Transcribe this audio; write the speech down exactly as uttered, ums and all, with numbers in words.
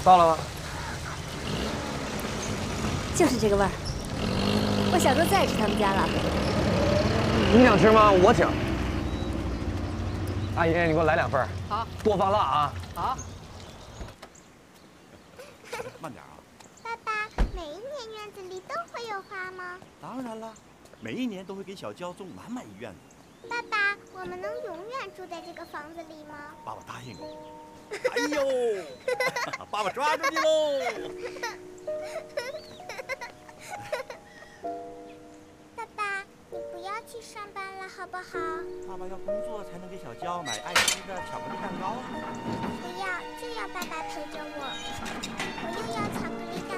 到了吗？ 就是这个味儿。我小时候最爱吃他们家了。 你想吃吗？我请。阿姨，你给我来两份。 好。 多放辣啊。 好。 慢点啊。 爸爸，每一年院子里都会有花吗？ 当然了，每一年都会给小娇种满满一院子。 爸爸，我们能永远住在这个房子里吗？ 爸爸答应你。哎呦，爸爸抓住你喽！ 爸爸，你不要去上班了，好不好？ 爸爸要工作才能给小娇买爱吃的巧克力蛋糕。 不要，就要爸爸陪着我。我又要巧